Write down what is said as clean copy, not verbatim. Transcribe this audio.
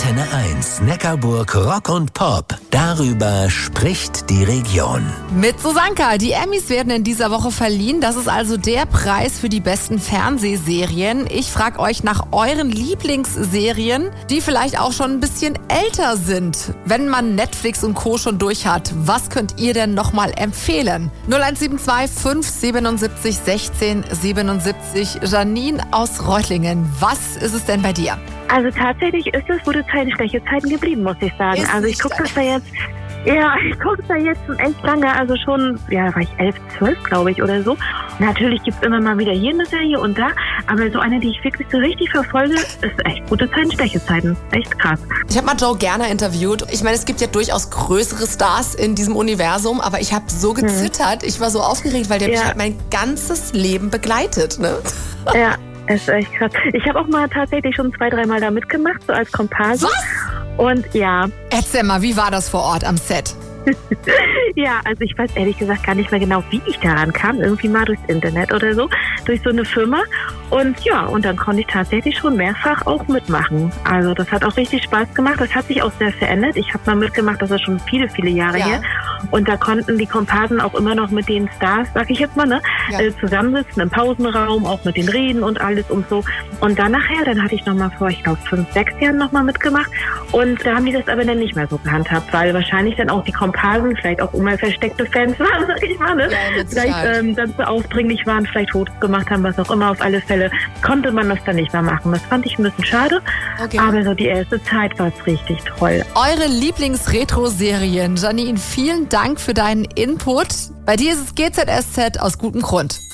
Antenne 1, Neckarburg Rock und Pop. Darüber spricht die Region. Mit Susanka. Die Emmys werden in dieser Woche verliehen. Das ist also der Preis für die besten Fernsehserien. Ich frage euch nach euren Lieblingsserien, die vielleicht auch schon ein bisschen älter sind. Wenn man Netflix und Co. schon durch hat, was könnt ihr denn nochmal empfehlen? 0172 577 16 77. Janine aus Reutlingen. Was ist es denn bei dir? Also tatsächlich ist es gute Zeiten, schlechte Zeiten geblieben, muss ich sagen. Also ich gucke das da jetzt, schon echt lange, also schon, war ich 11, 12, glaube ich, oder so. Natürlich gibt es immer mal wieder hier eine Serie und da, aber so eine, die ich wirklich so richtig verfolge, ist echt gute Zeiten, schlechte Zeiten. Echt krass. Ich habe mal Joe Gerner interviewt. Ich meine, es gibt ja durchaus größere Stars in diesem Universum, aber ich habe so gezittert, ich war so aufgeregt, weil der mich halt mein ganzes Leben begleitet, ne? Ja. Das ist echt krass. Ich habe auch mal tatsächlich schon 2-3 Mal da mitgemacht, so als Komparse. Was? Und ja. Erzähl mal, wie war das vor Ort am Set? Ja, also ich weiß ehrlich gesagt gar nicht mehr genau, wie ich daran kam. Irgendwie mal durchs Internet oder so, durch so eine Firma. Und ja, und dann konnte ich tatsächlich schon mehrfach auch mitmachen. Also das hat auch richtig Spaß gemacht. Das hat sich auch sehr verändert. Ich habe mal mitgemacht, das ist schon viele, viele Jahre her. Und da konnten die Komparsen auch immer noch mit den Stars, sag ich jetzt mal, zusammensitzen im Pausenraum, auch mit den Reden und alles und so. Und dann nachher, dann hatte ich nochmal vor, ich glaube 5, 6 Jahren nochmal mitgemacht. Und da haben die das aber dann nicht mehr so gehandhabt, weil wahrscheinlich dann auch die Komparsen, vielleicht auch immer versteckte Fans waren, sag ich mal, vielleicht dann so aufdringlich waren, vielleicht Fotos gemacht haben, was auch immer. Auf alle Fälle konnte man das dann nicht mehr machen. Das fand ich ein bisschen schade, aber so die erste Zeit war es richtig toll. Eure Lieblings-Retro-Serien. Janine, vielen Dank für deinen Input. Bei dir ist es GZSZ aus gutem Grund.